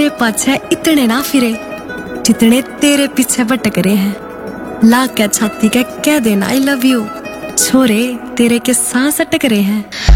आगे पाछे इतने ना फिरे जितने तेरे पीछे भटक रहे हैं। ला के छाती के कह देना आई लव यू, छोरे तेरे के सांस अटक रहे हैं।